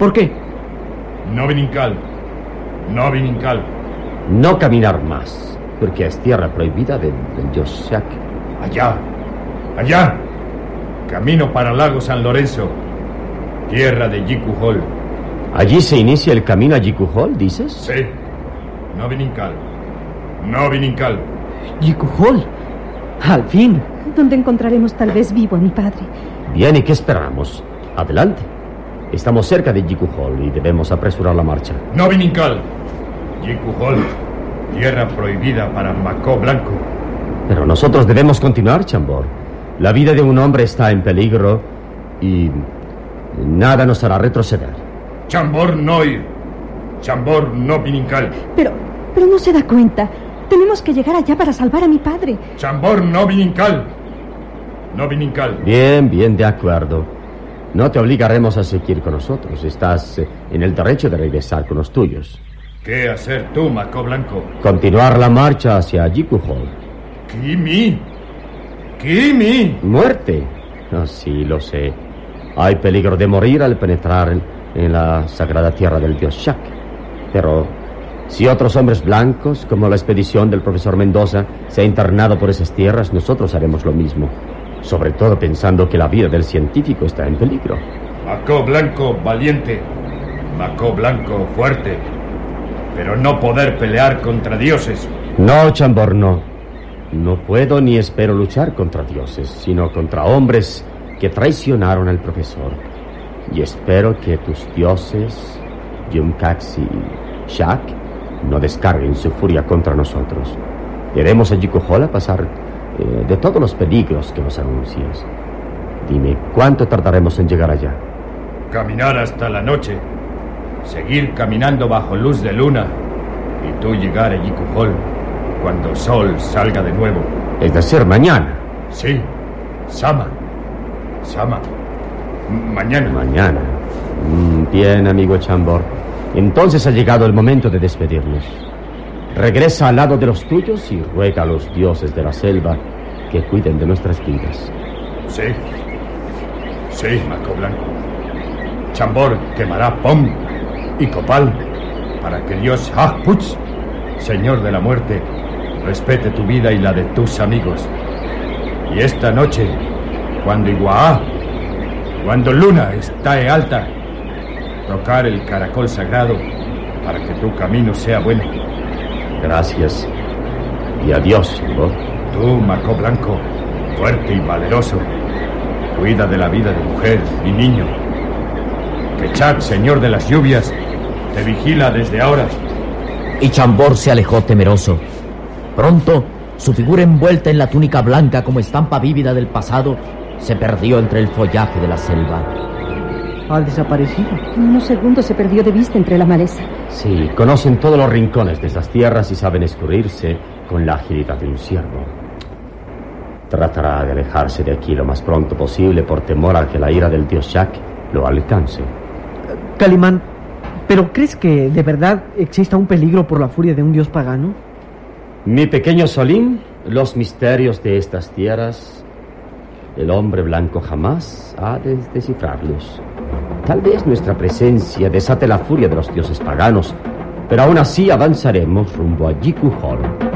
¿Por qué? No Vininkal. No caminar más, porque es tierra prohibida del dios Shak. Allá. Camino para Lago San Lorenzo, tierra de Yikuhol. ¿Allí se inicia el camino a Yikuhol, dices? Sí. No Vininkal. Yikuhol. Al fin. Donde encontraremos tal vez vivo a mi padre. Bien, ¿y qué esperamos? Adelante. Estamos cerca de Yikuhol y debemos apresurar la marcha. No Vininkal. Yikuhol, tierra prohibida para Macó Blanco. Pero nosotros debemos continuar, Chambord. La vida de un hombre está en peligro y nada nos hará retroceder. Chambord no ir. Chambord no Vininkal. Pero no se da cuenta. Tenemos que llegar allá para salvar a mi padre. Chambord no Vininkal. Bien, de acuerdo. No te obligaremos a seguir con nosotros. Estás en el derecho de regresar con los tuyos. ¿Qué hacer tú, Macó Blanco? Continuar la marcha hacia Yikuhol. Kimi. Muerte. Sí, lo sé. Hay peligro de morir al penetrar en la sagrada tierra del dios Shak. Pero si otros hombres blancos, como la expedición del profesor Mendoza, se ha internado por esas tierras, nosotros haremos lo mismo. Sobre todo pensando que la vida del científico está en peligro. Macó Blanco valiente, Macó Blanco fuerte, pero no poder pelear contra dioses. No, Chambord, no. No puedo ni espero luchar contra dioses, sino contra hombres que traicionaron al profesor. Y espero que tus dioses, Yumkax y Shak, no descarguen su furia contra nosotros. Iremos a Yikuhol a pasar de todos los peligros que nos anuncias. Dime, ¿cuánto tardaremos en llegar allá? Caminar hasta la noche, seguir caminando bajo luz de luna y tú llegar a Yikuhol cuando el sol salga de nuevo. Es decir, mañana. Sí, Sama. Mañana. Bien, amigo Chambord. Entonces ha llegado el momento de despedirnos. Regresa al lado de los tuyos y ruega a los dioses de la selva que cuiden de nuestras vidas. Sí, Macó Blanco. Chambord quemará Pom y Copal para que Dios Hakpuch, Señor de la muerte, respete tu vida y la de tus amigos. Y esta noche, cuando Luna está alta, tocar el caracol sagrado para que tu camino sea bueno. Gracias. Y adiós, Chambord. Tú, Macó Blanco, fuerte y valeroso, cuida de la vida de mujer y niño. Que Chak, señor de las lluvias, te vigila desde ahora. Y Chambord se alejó temeroso. Pronto, su figura envuelta en la túnica blanca como estampa vívida del pasado se perdió entre el follaje de la selva. ¿Ha desaparecido? En unos segundos se perdió de vista entre la maleza. Sí, conocen todos los rincones de estas tierras y saben escurrirse con la agilidad de un ciervo. Tratará de alejarse de aquí lo más pronto posible por temor a que la ira del dios Shak lo alcance. Calimán, ¿pero crees que de verdad exista un peligro por la furia de un dios pagano? Mi pequeño Solim, los misterios de estas tierras, el hombre blanco jamás ha de descifrarlos. Tal vez nuestra presencia desate la furia de los dioses paganos, pero aún así avanzaremos rumbo a Yikuhol.